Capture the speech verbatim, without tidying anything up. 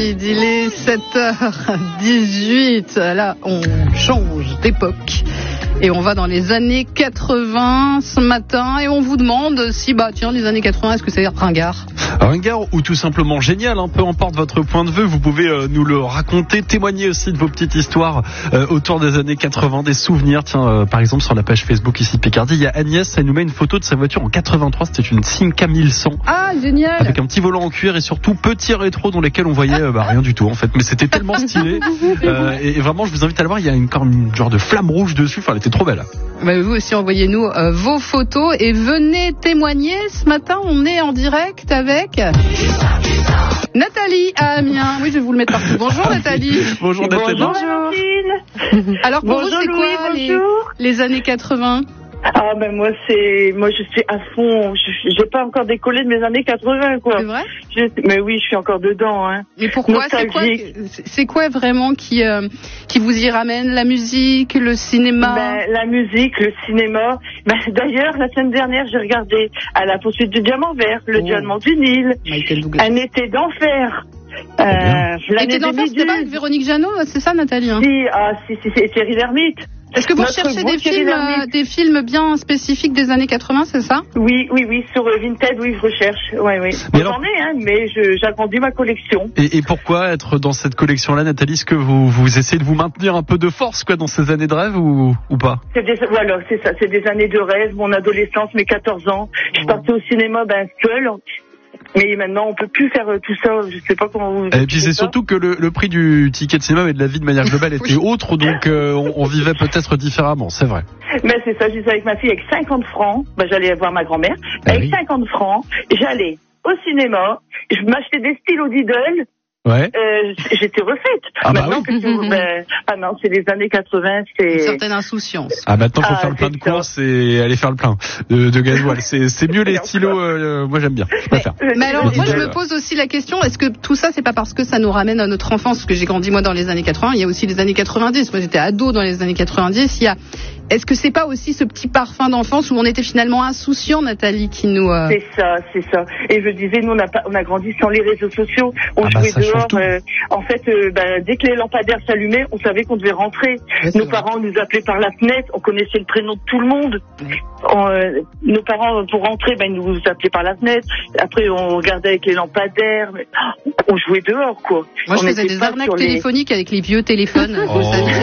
David, il est sept heures dix-huit. Là, on change d'époque. Et on va dans les années quatre-vingts ce matin. Et on vous demande si, bah tiens, les années quatre-vingts, est-ce que c'est ringard ? Ringard ou tout simplement génial, hein, peu importe votre point de vue, vous pouvez euh, nous le raconter, témoigner aussi de vos petites histoires euh, autour des années quatre-vingts, des souvenirs. Tiens, euh, par exemple sur la page Facebook ici Picardie, il y a Agnès, elle nous met une photo de sa voiture en quatre-vingt-trois, c'était une Simca mille cent. Ah, génial! Avec un petit volant en cuir et surtout petit rétro dans lesquels on voyait euh, bah, rien du tout en fait, mais c'était tellement stylé. Euh, et, et vraiment, je vous invite à le voir, il y a une, une genre de flamme rouge dessus, enfin elle était trop belle. Bah, vous aussi, envoyez-nous euh, vos photos et venez témoigner. Ce matin, on est en direct avec Nathalie à Amiens. Oui, je vais vous le mettre partout. Bonjour Nathalie. Bonjour Nathalie. Bonjour. Alors pour bonjour, vous, c'est Louis, quoi les, les années quatre-vingts? Ah ben moi c'est moi je suis à fond, je, j'ai pas encore décollé de mes années quatre-vingts quoi. C'est vrai? Je, mais oui, je suis encore dedans hein. Mais pourquoi? C'est quoi, c'est quoi vraiment qui euh, qui vous y ramène? La musique, le cinéma? Ben, la musique, le cinéma. Ben, d'ailleurs la semaine dernière j'ai regardé À la poursuite du diamant vert, Le oh. diamant du Nil, Un été d'enfer. Euh, L'année d'enfer, c'était pas avec Véronique Jeannot, c'est ça Nathalie hein? Si, ah si si c'est Thierry Lhermitte. Est-ce que vous recherchez des films, euh, des films bien spécifiques des années quatre-vingts, c'est ça? Oui, oui, oui, sur euh, Vinted, oui, je recherche. Oui, oui. Mais j'en alors... ai, hein, mais je, j'agrandis ma collection. Et, et pourquoi être dans cette collection-là, Nathalie? Est-ce que vous, vous essayez de vous maintenir un peu de force, quoi, dans ces années de rêve ou, ou pas? C'est des, voilà, c'est ça, c'est des années de rêve, mon adolescence, mes quatorze ans. Je partais au cinéma, ben, seule. Mais maintenant, on peut plus faire tout ça. Je sais pas comment vous. Et puis c'est ça. Surtout que le, le prix du ticket de cinéma et de la vie de manière globale était oui. autre, donc euh, on, on vivait peut-être différemment. C'est vrai. Mais c'est ça. J'étais avec ma fille avec cinquante francs. Ben, j'allais voir ma grand-mère. Ah, avec oui. cinquante francs, j'allais au cinéma. Je m'achetais des stylos Lidl. Ouais. Euh, j'étais refaite. Ah bah maintenant oui. que tout, ben, ah non, c'est les années quatre-vingts, c'est une certaine insouciance. Ah maintenant faut ah, faire le plein de courses et aller faire le plein de, de gasoil. C'est c'est mieux les stylos. Euh, moi j'aime bien. Je préfère. Mais, mais alors moi je me pose aussi la question, est-ce que tout ça c'est pas parce que ça nous ramène à notre enfance, parce que j'ai grandi moi dans les années quatre-vingts, il y a aussi les années quatre-vingt-dix. Moi j'étais ado dans les années quatre-vingt-dix. Il y a Est-ce que c'est pas aussi ce petit parfum d'enfance où on était finalement insouciant, Nathalie, qui nous... Euh... C'est ça, c'est ça. Et je disais, nous, on a, pas, on a grandi sans les réseaux sociaux. On ah jouait bah dehors. Euh, en fait, euh, bah, dès que les lampadaires s'allumaient, on savait qu'on devait rentrer. Ouais, nos parents vrai. nous appelaient par la fenêtre. On connaissait le prénom de tout le monde. Ouais. On, euh, nos parents, pour rentrer, bah, ils nous appelaient par la fenêtre. Après, on regardait avec les lampadaires. Mais, oh, on jouait dehors, quoi. Moi, on je faisais des arnaques téléphoniques les... avec les vieux téléphones. Oh.